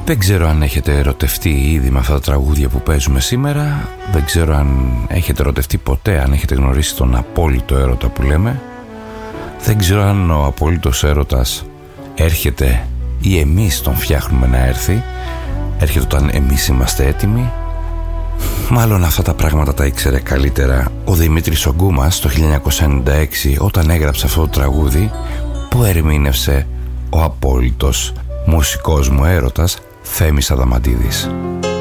Δεν ξέρω αν έχετε ερωτευτεί ήδη με αυτά τα τραγούδια που παίζουμε σήμερα. Δεν ξέρω αν έχετε ερωτευτεί ποτέ, αν έχετε γνωρίσει τον απόλυτο έρωτα που λέμε. Δεν ξέρω αν ο απόλυτος έρωτας έρχεται ή εμείς τον φτιάχνουμε να έρθει. Έρχεται όταν εμείς είμαστε έτοιμοι. Μάλλον αυτά τα πράγματα τα ήξερε καλύτερα ο Δημήτρης Ογκούμας το 1996 όταν έγραψε αυτό το τραγούδι που ερμήνευσε ο απόλυτος μουσικός μου έρωτας Θέμης Αδαμαντίδης.